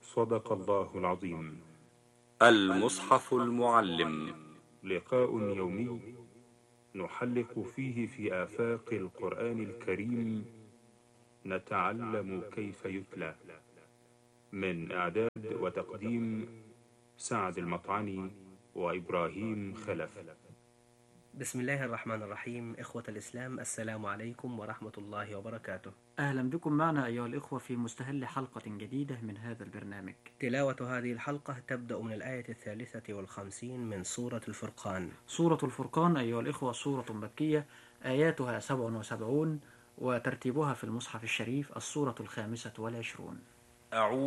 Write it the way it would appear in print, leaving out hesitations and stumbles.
صدق الله العظيم. المصحف المعلم، لقاء يومي نحلق فيه في آفاق القرآن الكريم، نتعلم كيف يتلى. من إعداد وتقديم سعد المطعني وإبراهيم خلف. بسم الله الرحمن الرحيم. إخوة الإسلام، السلام عليكم ورحمة الله وبركاته. أهلا بكم معنا أيها الإخوة في مستهل حلقة جديدة من هذا البرنامج. تلاوة هذه الحلقة تبدأ من الآية 53 من سورة الفرقان. سورة الفرقان أيها الإخوة سورة مكية، آياتها 77 وترتيبها في المصحف الشريف السورة 25.